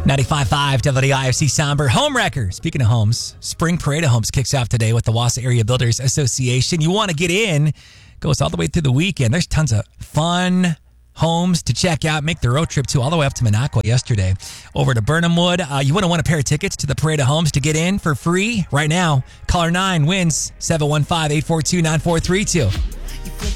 95.5 WIFC Somber Home Wrecker. Speaking of homes, Spring Parade of Homes kicks off today with the Wausau Area Builders Association. You want to get in, goes all the way through the weekend. There's tons of fun homes to check out. Make the road trip, too, all the way up to Minocqua yesterday. Over to Burnhamwood. You want to win a pair of tickets to the Parade of Homes to get in for free right now. Caller 9 wins 715-842-9432.